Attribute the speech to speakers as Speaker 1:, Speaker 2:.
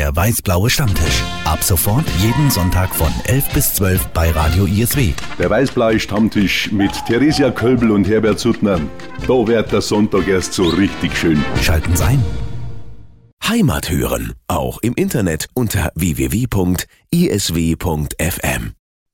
Speaker 1: Der weiß-blaue Stammtisch. Ab sofort jeden Sonntag von 11 bis 12 bei Radio ISW.
Speaker 2: Der weiß-blaue Stammtisch mit Theresia Kölbel und Herbert Suttner. Da wird der Sonntag erst so richtig schön.
Speaker 1: Schalten Sie ein.
Speaker 3: Heimat hören, auch im Internet unter www.isw.fm.